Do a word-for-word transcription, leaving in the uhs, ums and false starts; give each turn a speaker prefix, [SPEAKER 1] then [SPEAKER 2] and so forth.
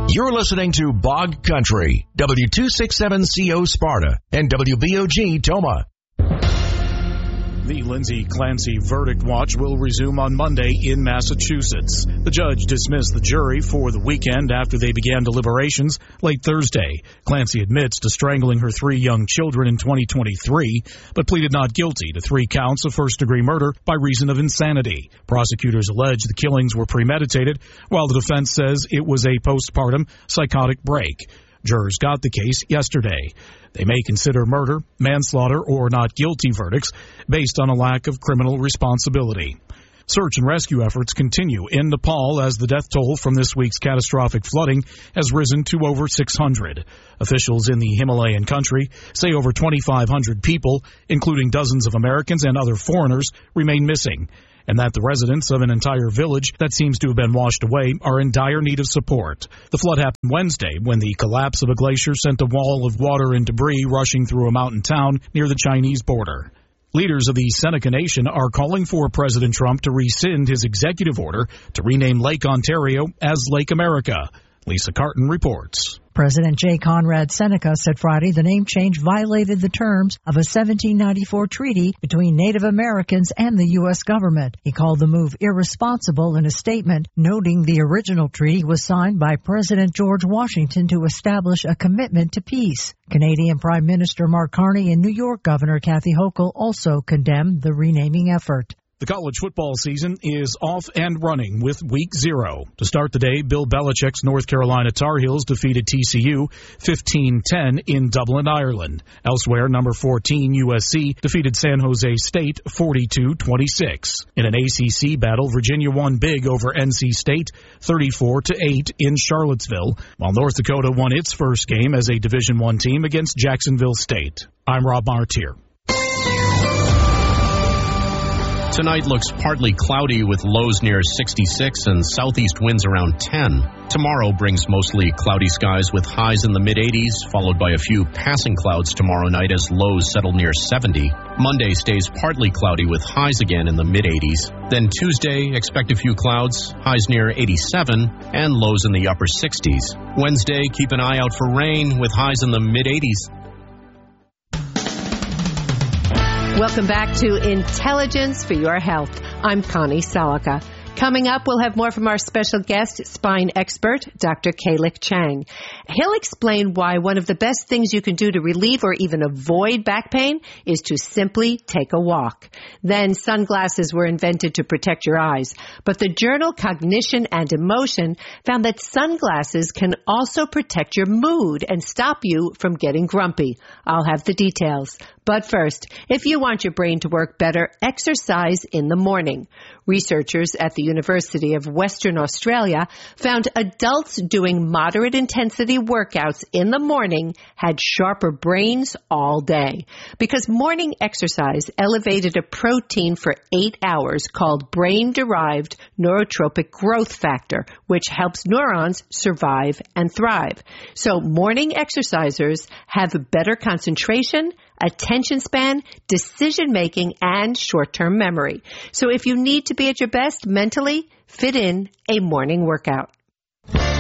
[SPEAKER 1] You're listening to Bog Country, W two sixty-seven C O Sparta and W B O G Toma.
[SPEAKER 2] The Lindsay Clancy verdict watch will resume on Monday in Massachusetts. The judge dismissed the jury for the weekend after they began deliberations late Thursday. Clancy admits to strangling her three young children in twenty twenty-three, but pleaded not guilty to three counts of first-degree murder by reason of insanity. Prosecutors allege the killings were premeditated, while the defense says it was a postpartum psychotic break. Jurors got the case yesterday. They may consider murder, manslaughter, or not guilty verdicts based on a lack of criminal responsibility. Search and rescue efforts continue in Nepal as the death toll from this week's catastrophic flooding has risen to over six hundred. Officials in the Himalayan country say over twenty-five hundred people, including dozens of Americans and other foreigners, remain missing, and that the residents of an entire village that seems to have been washed away are in dire need of support. The flood happened Wednesday when the collapse of a glacier sent a wall of water and debris rushing through a mountain town near the Chinese border. Leaders of the Seneca Nation are calling for President Trump to rescind his executive order to rename Lake Ontario as Lake America. Lisa Carton reports.
[SPEAKER 3] President J. Conrad Seneca said Friday the name change violated the terms of a seventeen ninety-four treaty between Native Americans and the U S government. He called the move irresponsible in a statement, noting the original treaty was signed by President George Washington to establish a commitment to peace. Canadian Prime Minister Mark Carney and New York Governor Kathy Hochul also condemned the renaming effort.
[SPEAKER 2] The college football season is off and running with week zero. To start the day, Bill Belichick's North Carolina Tar Heels defeated T C U fifteen ten in Dublin, Ireland. Elsewhere, number fourteen U S C defeated San Jose State forty-two twenty-six. In an A C C battle, Virginia won big over N C State thirty-four to eight in Charlottesville, while North Dakota won its first game as a Division I team against Jacksonville State. I'm Rob Martier.
[SPEAKER 4] Tonight looks partly cloudy with lows near sixty-six and southeast winds around ten. Tomorrow brings mostly cloudy skies with highs in the mid-eighties, followed by a few passing clouds tomorrow night as lows settle near seventy. Monday stays partly cloudy with highs again in the mid-eighties. Then Tuesday, expect a few clouds, highs near eighty-seven, and lows in the upper sixties. Wednesday, keep an eye out for rain with highs in the mid-eighties.
[SPEAKER 5] Welcome back to Intelligence for Your Health. I'm Connie Salika. Coming up, we'll have more from our special guest, spine expert, Doctor Kalik Chang. He'll explain why one of the best things you can do to relieve or even avoid back pain is to simply take a walk. Then sunglasses were invented to protect your eyes. But the journal Cognition and Emotion found that sunglasses can also protect your mood and stop you from getting grumpy. I'll have the details. But first, if you want your brain to work better, exercise in the morning. Researchers at the University of Western Australia found adults doing moderate intensity workouts in the morning had sharper brains all day because morning exercise elevated a protein for eight hours called brain-derived neurotrophic growth factor, which helps neurons survive and thrive. So morning exercisers have better concentration, attention span, decision-making, and short-term memory. So if you need to be at your best mentally, fit in a morning workout.